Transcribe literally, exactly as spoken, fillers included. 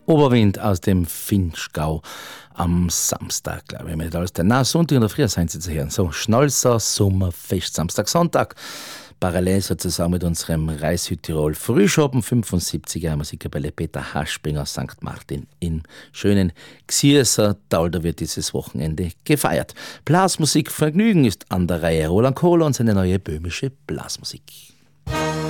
Oberwind aus dem Vinschgau am Samstag, glaube ich, mit alles. Na, Sonntag in der Früh sind sie zu hören. So, Schnalzer Sommerfest, Samstag, Sonntag. Parallel sozusagen mit unserem Reis Südtirol Frühschoppen, fünfundsiebziger Musikkapelle Peter Hasping aus Sankt Martin im schönen Xierser Tal. Da wird dieses Wochenende gefeiert. Blasmusik Vergnügen ist an der Reihe. Roland Kohler und seine neue böhmische Blasmusik.